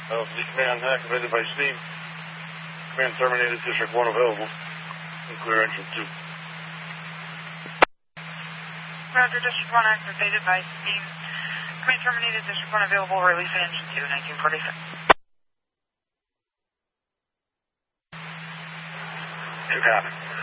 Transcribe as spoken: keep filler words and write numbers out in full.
Uh, the command activated by steam. Command terminated, District one available. And clear engine two. Roger, District one activated by steam. Command terminated, District one available, release engine two, nineteen forty-six. Two copy.